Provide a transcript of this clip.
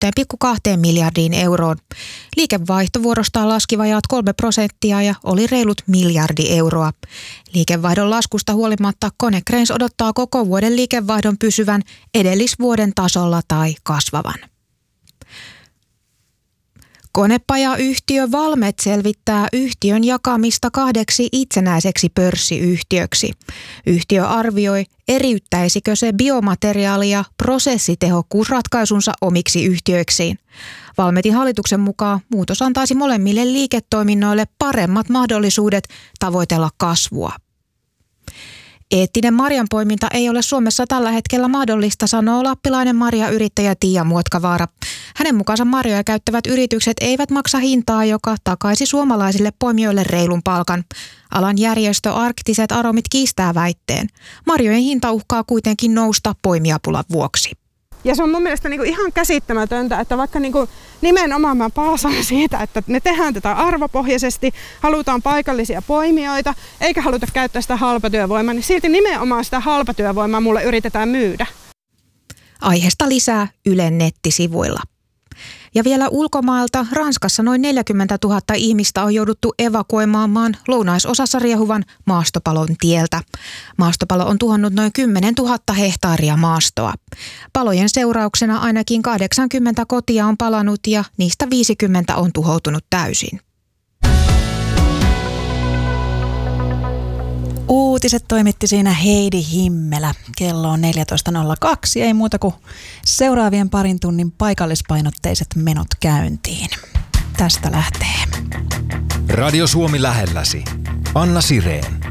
1,2 miljardiin euroon. Liikevaihto vuorostaan laski vajaat 3% ja oli reilut miljardi euroa. Liikevaihdon laskusta huolimatta Konecranes odottaa koko vuoden liikevaihdon pysyvän edellisvuoden tasolla tai kasvavan. Konepajayhtiö Valmet selvittää yhtiön jakamista 2 itsenäiseksi pörssiyhtiöksi. Yhtiö arvioi, eriyttäisikö se biomateriaali- ja prosessitehokkuusratkaisunsa omiksi yhtiöiksiin. Valmetin hallituksen mukaan muutos antaisi molemmille liiketoiminnoille paremmat mahdollisuudet tavoitella kasvua. Eettinen marjanpoiminta ei ole Suomessa tällä hetkellä mahdollista, sanoo lappilainen marjayrittäjä Tiia Muotkavaara. Hänen mukaansa marjoja käyttävät yritykset eivät maksa hintaa, joka takaisi suomalaisille poimijoille reilun palkan. Alan järjestö Arktiset Aromit kiistää väitteen. Marjojen hinta uhkaa kuitenkin nousta poimijapulan vuoksi. Ja se on mun mielestä ihan käsittämätöntä, että vaikka nimenomaan mä paasaan siitä, että me tehdään tätä arvopohjaisesti, halutaan paikallisia poimijoita, eikä haluta käyttää sitä halpatyövoimaa, niin silti nimenomaan sitä halpatyövoimaa mulle yritetään myydä. Aiheesta lisää Ylen nettisivuilla. Ja vielä ulkomailta Ranskassa noin 40 000 ihmistä on jouduttu evakuoimaan maan lounaisosassa riehuvan maastopalon tieltä. Maastopalo on tuhannut noin 10 000 hehtaaria maastoa. Palojen seurauksena ainakin 80 kotia on palanut ja niistä 50 on tuhoutunut täysin. Uutiset toimitti siinä Heidi Himmelä. Kello on 14.02, ei muuta kuin seuraavien parin tunnin paikallispainotteiset menot käyntiin. Tästä lähtee. Radio Suomi lähelläsi. Anna Sireen.